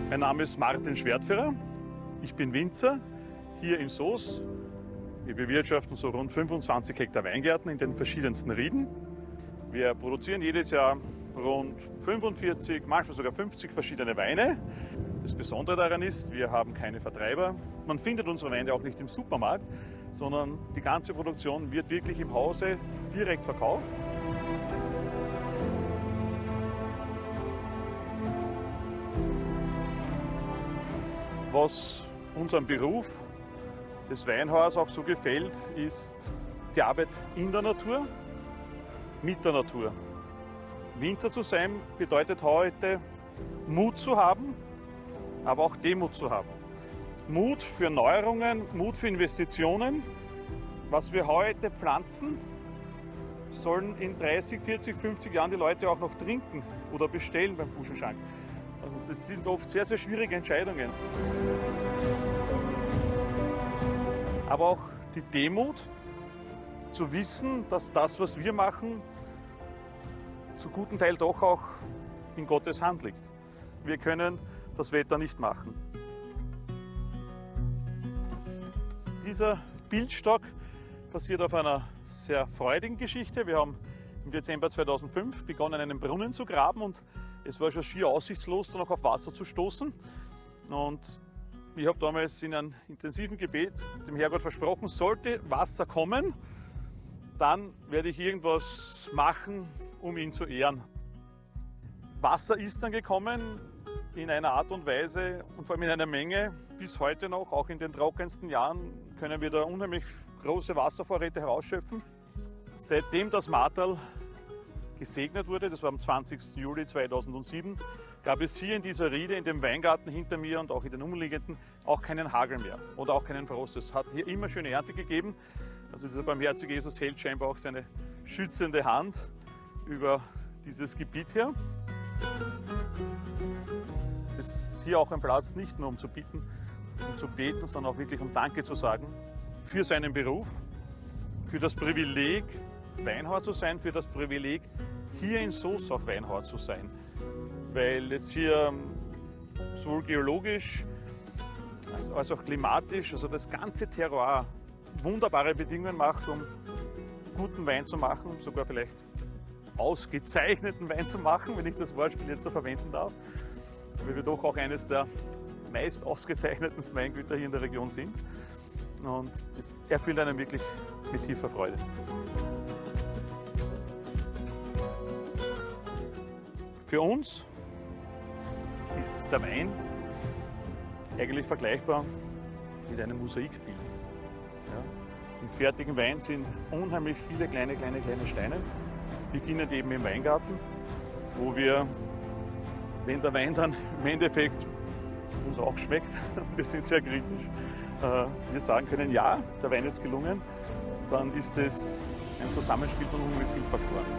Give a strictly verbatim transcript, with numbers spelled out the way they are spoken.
Mein Name ist Martin Schwertfehrer. Ich bin Winzer hier in Soos. Wir bewirtschaften so rund fünfundzwanzig Hektar Weingärten in den verschiedensten Rieden. Wir produzieren jedes Jahr rund fünfundvierzig, manchmal sogar fünfzig verschiedene Weine. Das Besondere daran ist, wir haben keine Vertreiber. Man findet unsere Weine auch nicht im Supermarkt, sondern die ganze Produktion wird wirklich im Hause direkt verkauft. Was unserem Beruf des Weinhauers auch so gefällt, ist die Arbeit in der Natur, mit der Natur. Winzer zu sein bedeutet heute, Mut zu haben, aber auch Demut zu haben. Mut für Neuerungen, Mut für Investitionen. Was wir heute pflanzen, sollen in dreißig, vierzig, fünfzig Jahren die Leute auch noch trinken oder bestellen beim Buschenschank. Also das sind oft sehr, sehr schwierige Entscheidungen. Aber auch die Demut, zu wissen, dass das, was wir machen, zu guten Teil doch auch in Gottes Hand liegt. Wir können das Wetter nicht machen. Dieser Bildstock basiert auf einer sehr freudigen Geschichte. Wir haben im Dezember zweitausendfünf begonnen, einen Brunnen zu graben und es war schon schier aussichtslos, dann auch auf Wasser zu stoßen. Und ich habe damals in einem intensiven Gebet dem Herrgott versprochen, sollte Wasser kommen, dann werde ich irgendwas machen, um ihn zu ehren. Wasser ist dann gekommen in einer Art und Weise und vor allem in einer Menge, bis heute noch, auch in den trockensten Jahren, können wir da unheimlich große Wasservorräte herausschöpfen. Seitdem das Martal gesegnet wurde, das war am zwanzigsten Juli zweitausendsieben, gab es hier in dieser Riede, in dem Weingarten hinter mir und auch in den umliegenden, auch keinen Hagel mehr oder auch keinen Frost. Es hat hier immer schöne Ernte gegeben. Also dieser barmherzige Jesus hält scheinbar auch seine schützende Hand über dieses Gebiet hier. Es ist hier auch ein Platz, nicht nur um zu bitten, um zu beten, sondern auch wirklich um Danke zu sagen für seinen Beruf, für das Privileg, Weinhauer zu sein, für das Privileg, hier in Soos auch Weinhauer zu sein. Weil es hier sowohl geologisch als auch klimatisch, also das ganze Terroir, wunderbare Bedingungen macht, um guten Wein zu machen, sogar vielleicht ausgezeichneten Wein zu machen, wenn ich das Wortspiel jetzt so verwenden darf. Weil wir doch auch eines der meist ausgezeichneten Weingüter hier in der Region sind. Und das erfüllt einen wirklich mit tiefer Freude. Für uns ist der Wein eigentlich vergleichbar mit einem Mosaikbild. Ja. Im fertigen Wein sind unheimlich viele kleine, kleine, kleine Steine. Beginnend eben im Weingarten, wo wir, wenn der Wein dann im Endeffekt uns auch schmeckt, wir sind sehr kritisch, wir sagen können, ja, der Wein ist gelungen, dann ist es ein Zusammenspiel von unheimlich vielen Faktoren.